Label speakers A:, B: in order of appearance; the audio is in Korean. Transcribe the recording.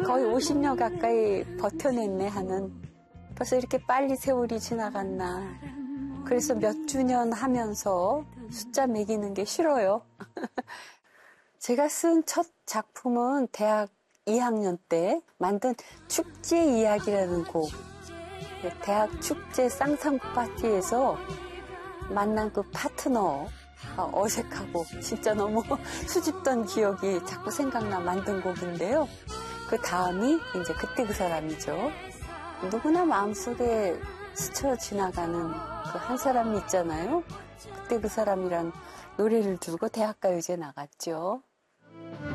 A: 거의 50년 가까이 버텨냈네 하는, 벌써 이렇게 빨리 세월이 지나갔나. 그래서 몇 주년 하면서 숫자 매기는 게 싫어요. 제가 쓴 첫 작품은 대학 2학년 때 만든 축제 이야기라는 곡. 대학 축제 쌍쌍 파티에서 만난 그 파트너, 어색하고 진짜 너무 수줍던 기억이 자꾸 생각나 만든 곡인데요. 그 다음이 이제 그때 그 사람이죠. 누구나 마음속에 스쳐 지나가는 그 한 사람이 있잖아요. 그때 그 사람이란 노래를 두고 대학가요제 나갔죠.